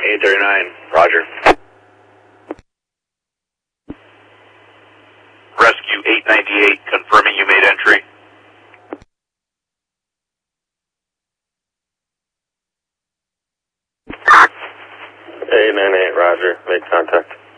839, roger. Rescue 898, confirming you made entry. 898, roger. Make contact.